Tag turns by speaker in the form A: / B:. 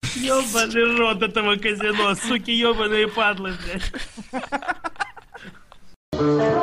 A: Ёбаный рот этого казино, суки ёбаные падлы, блядь.